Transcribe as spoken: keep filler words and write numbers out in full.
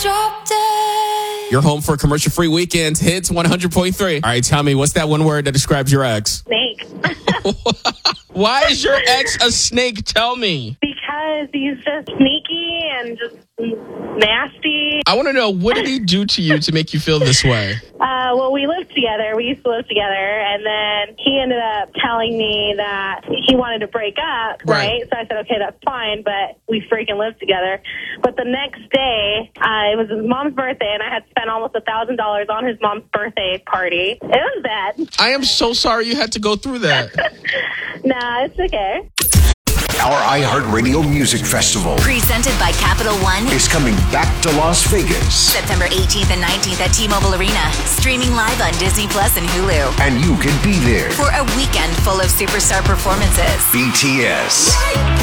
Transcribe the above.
drop dead. You're home for commercial-free weekends. Hits one hundred point three. All right, tell me, what's that one word that describes your ex? Snake. Why is your ex a snake? Tell me. Because he's just sneaky and just nasty. I want to know, what did he do to you to make you feel this way? Uh, well, we lived together. We used to live together. And then he ended up telling me that he wanted to break up, right? Right. So I said, okay, that's fine, but we freaking lived together. But the next day, uh, it was his mom's birthday, and I had spent almost a thousand dollars on his mom's birthday party. It was bad. I am so sorry you had to go through that. Nah, it's okay. Our iHeartRadio Music Festival Presented by Capital One. is coming back to Las Vegas, September eighteenth and nineteenth at T-Mobile Arena. Streaming live on Disney Plus and Hulu. and you can be there. For a weekend full of superstar performances. B T S,